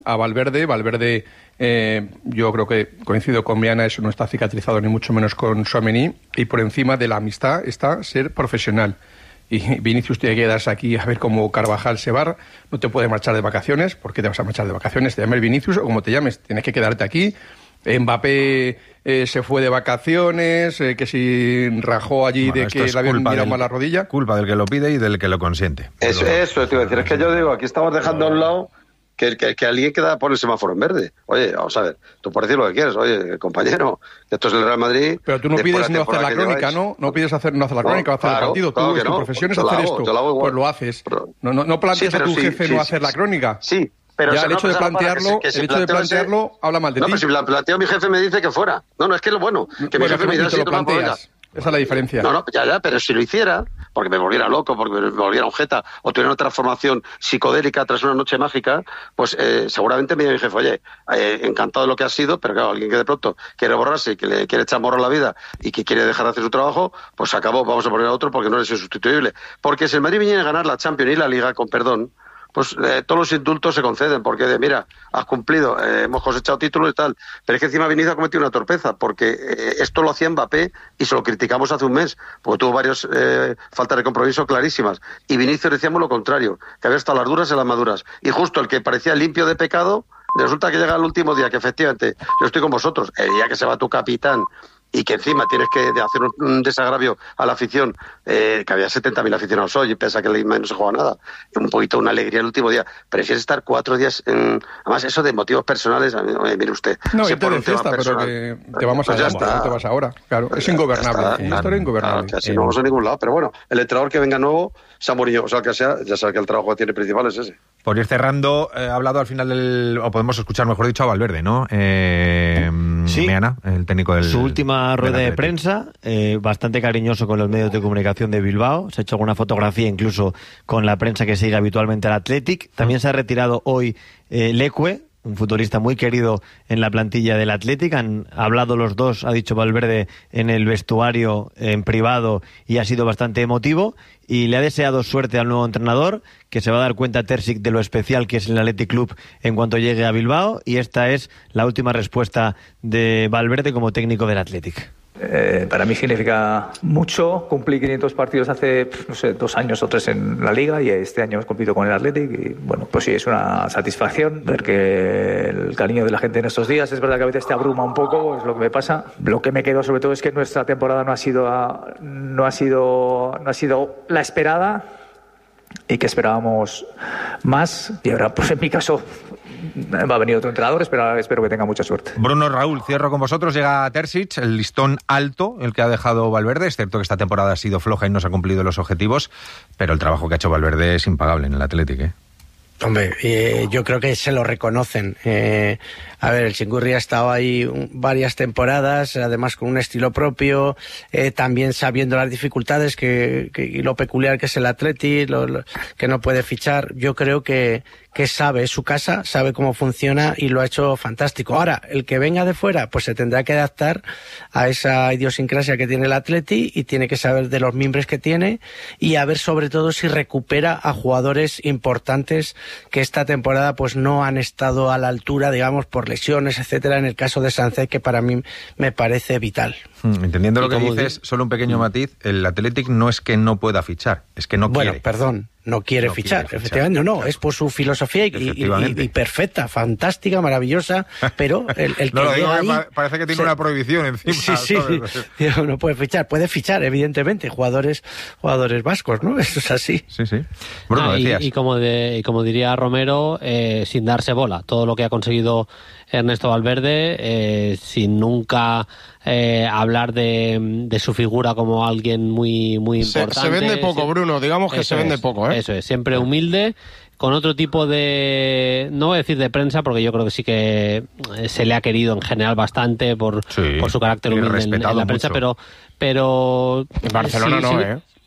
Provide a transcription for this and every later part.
a Valverde. Valverde, yo creo que coincido con Viana, eso no está cicatrizado ni mucho menos con Tchouaméni, y por encima de la amistad está ser profesional. Y Vinicius tiene que quedarse aquí a ver cómo Carvajal se va. No te puedes marchar de vacaciones. ¿Por qué te vas a marchar de vacaciones? Te llames Vinicius o como te llames, tienes que quedarte aquí. Mbappé se fue de vacaciones, que si rajó allí de que le habían mirado mal la rodilla. Culpa del que lo pide y del que lo consiente. Eso te iba a decir. Es que yo digo, aquí estamos dejando a un lado que alguien queda por el semáforo en verde. Oye, vamos a ver, tú por decir lo que quieres, oye, compañero, esto es el Real Madrid. Pero tú no pides no hacer la crónica, ¿no? No pides no hacer la crónica, hacer el partido. Tú, tu profesión es hacer esto. Pues lo haces. No planteas a tu jefe no hacer la crónica. Sí. Pero ya el hecho de plantearlo habla mal de ti. No, pero si la planteo, mi jefe me dice que fuera. No, es que lo bueno. Que mi jefe me dice lo planteas. Esa es la diferencia. No, ya, pero si lo hiciera, porque me volviera loco, porque me volviera un jeta, o tuviera una transformación psicodélica tras una noche mágica, pues seguramente me diría mi jefe, oye, encantado de lo que ha sido, pero claro, alguien que de pronto quiere borrarse y que le quiere echar morro a la vida y que quiere dejar de hacer su trabajo, pues acabó, vamos a poner a otro porque no eres insustituible. Porque si el Madrid viniera a ganar la Champions y la Liga, con perdón, pues todos los indultos se conceden, porque mira, has cumplido, hemos cosechado títulos y tal, pero es que encima Vinicius ha cometido una torpeza, porque esto lo hacía Mbappé y se lo criticamos hace un mes, porque tuvo varias faltas de compromiso clarísimas, y Vinicius decíamos lo contrario, que había estado las duras y las maduras, y justo el que parecía limpio de pecado, resulta que llega el último día, que efectivamente, yo estoy con vosotros, el día que se va tu capitán, y que encima tienes que hacer un desagravio a la afición, que había 70.000 aficionados hoy y piensa que no se juega nada, un poquito una alegría el último día, prefieres estar 4 días además eso de motivos personales, mire usted, no, irte de fiesta, pero que te vamos a pues no te vas ahora, claro, es ingobernable, la historia es ingobernable, que así no vamos a ningún lado, pero bueno, el entrenador que venga nuevo, San Mourinho, o sea que sea, ya sabe que el trabajo que tiene principal es ese. Por ir cerrando, ha hablado al final o podemos escuchar, mejor dicho, a Valverde, ¿no? Sí. Meana, el técnico del... Su última rueda de prensa, bastante cariñoso con los medios de comunicación de Bilbao. Se ha hecho alguna fotografía incluso con la prensa que sigue habitualmente al Athletic. También se ha retirado hoy Leque, un futbolista muy querido en la plantilla del Athletic. Han hablado los dos, ha dicho Valverde, en el vestuario, en privado, y ha sido bastante emotivo. Y le ha deseado suerte al nuevo entrenador, que se va a dar cuenta Terzic de lo especial que es el Athletic Club en cuanto llegue a Bilbao. Y esta es la última respuesta de Valverde como técnico del Athletic. Para mí significa mucho. Cumplí 500 partidos hace, 2 años o 3 en la Liga, y este año he cumplido con el Athletic, y bueno, pues sí, es una satisfacción ver que el cariño de la gente en estos días, es verdad que a veces te abruma un poco, es lo que me pasa. Lo que me quedo sobre todo es que nuestra temporada no ha sido la esperada, y que esperábamos más, y ahora pues en mi caso va a venir otro entrenador, espero que tenga mucha suerte. Bruno, Raúl, cierro con vosotros. Llega Terzic, el listón alto, el que ha dejado Valverde. Es cierto que esta temporada ha sido floja y no se ha cumplido los objetivos, pero el trabajo que ha hecho Valverde es impagable en el Athletic, ¿eh? Hombre, yo creo que se lo reconocen. A ver, el Chingurri ha estado ahí varias temporadas, además con un estilo propio, también sabiendo las dificultades y lo peculiar que es el Athletic, que no puede fichar. Yo creo que sabe, es su casa, sabe cómo funciona y lo ha hecho fantástico. Ahora, el que venga de fuera, pues se tendrá que adaptar a esa idiosincrasia que tiene el Athletic, y tiene que saber de los mimbres que tiene, y a ver sobre todo si recupera a jugadores importantes que esta temporada pues no han estado a la altura, digamos, por lesiones, etcétera, en el caso de Sánchez, que para mí me parece vital. Entendiendo lo que dices, solo un pequeño matiz, el Athletic no es que no pueda fichar, es que no quiere. Bueno, perdón, no quiere fichar, efectivamente, no, claro. Es por su filosofía y perfecta, fantástica, maravillosa, pero el que no lo digo, ahí, parece que tiene una prohibición encima. Sí, no puede fichar, evidentemente, jugadores vascos, ¿no? Eso es así. Sí. Bruno, decías. Y como diría Romero, sin darse bola, todo lo que ha conseguido Ernesto Valverde, sin nunca hablar de su figura como alguien muy importante. Se vende poco, Bruno, digamos que se vende poco, ¿eh? Eso es, siempre humilde, con otro tipo de, no voy a decir de prensa, porque yo creo que sí que se le ha querido en general bastante por su carácter humilde en la prensa, pero en Barcelona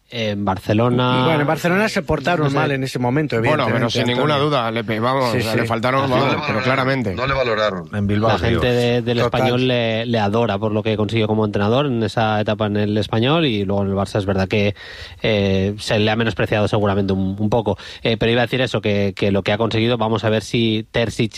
En Barcelona... Bueno, en Barcelona se portaron mal en ese momento, evidentemente. Bueno, pero sin ninguna duda, le faltaron, pero claramente. No le valoraron. En Bilbao, la gente del Español le adora por lo que consiguió como entrenador en esa etapa en el Español, y luego en el Barça es verdad que se le ha menospreciado seguramente un poco. Pero iba a decir eso, que lo que ha conseguido, vamos a ver si Terzic